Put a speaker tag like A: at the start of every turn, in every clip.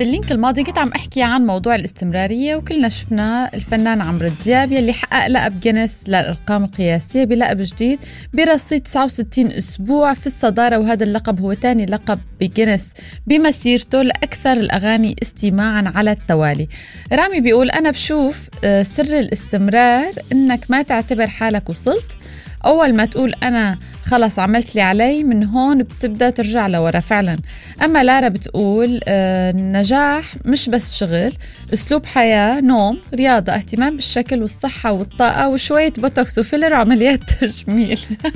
A: باللينك الماضي كنت عم أحكي عن موضوع الاستمرارية، وكلنا شفنا الفنان عمرو دياب يلي حقق لقب جينيس للأرقام القياسية بلقب جديد برصيد 69 أسبوع في الصدارة، وهذا اللقب هو تاني لقب بجينيس بمسيرته لأكثر الأغاني استماعا على التوالي. رامي بيقول أنا بشوف سر الاستمرار إنك ما تعتبر حالك وصلت، أول ما تقول أنا خلص عملت لي علي من هون بتبدأ ترجع لورا فعلا. أما لارا بتقول النجاح مش بس شغل، أسلوب حياة، نوم، رياضة، اهتمام بالشكل والصحة والطاقة وشوية بوتوكس وفيلر وعمليات تجميل.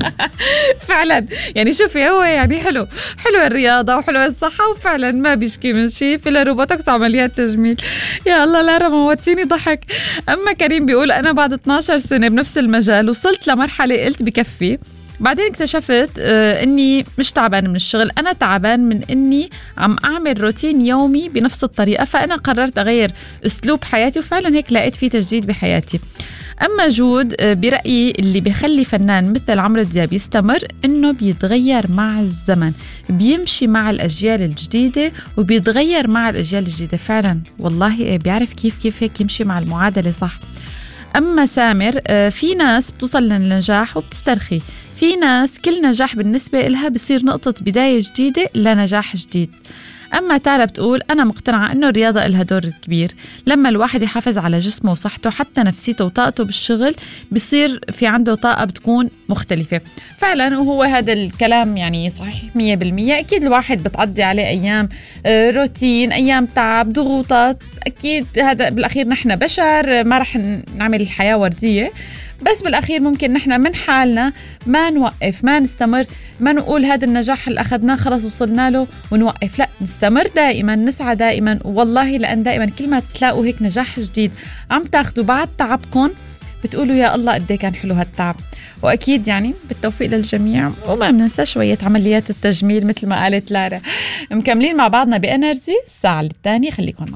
A: فعلا يعني شوفي هو يعني حلو الرياضة وحلو الصحة، وفعلا ما بيشكي من شيء، فيلر وبوتوكس وعمليات تجميل. يا الله لارا موتيني ضحك. أما كريم بيقول أنا بعد 12 سنة بنفس المجال وصلت لمرحلة قلت بكفي، بعدين اكتشفت اني مش تعبان من الشغل، انا تعبان من اني عم اعمل روتين يومي بنفس الطريقة، فانا قررت اغير اسلوب حياتي، وفعلا هيك لقيت فيه تجديد بحياتي. اما جود برأيي اللي بيخلي فنان مثل عمرو دياب يستمر انه بيتغير مع الزمن، بيمشي مع الاجيال الجديدة وبيتغير مع الاجيال الجديدة. فعلا والله بيعرف كيف هيك يمشي مع المعادلة صح. أما سامر في ناس بتوصل للنجاح وبتسترخي، في ناس كل نجاح بالنسبة إلها بصير نقطة بداية جديدة لنجاح جديد. أما تارا بتقول أنا مقتنعة أنه الرياضة إلها دور كبير، لما الواحد يحافظ على جسمه وصحته حتى نفسيته وطاقته بالشغل بصير في عنده طاقة بتكون مختلفة. فعلا وهو هذا الكلام يعني صحيح 100%. أكيد الواحد بتعدي عليه أيام روتين، أيام تعب، ضغوطات، أكيد هذا بالأخير نحن بشر ما رح نعمل الحياة وردية، بس بالأخير ممكن نحن من حالنا ما نوقف، ما نستمر، ما نقول هذا النجاح اللي أخذناه خلص وصلنا له ونوقف، لا نستمر دائما، نسعى دائما. والله لأن دائما كل ما تلاقوا هيك نجاح جديد عم تاخدوا بعد تعبكم بتقولوا يا الله قد كان حلو هالتعب. وأكيد يعني بالتوفيق للجميع، وما بننسى شوية عمليات التجميل مثل ما قالت لارا. مكملين مع بعضنا بإنرجي الساعة الثانية، خليكم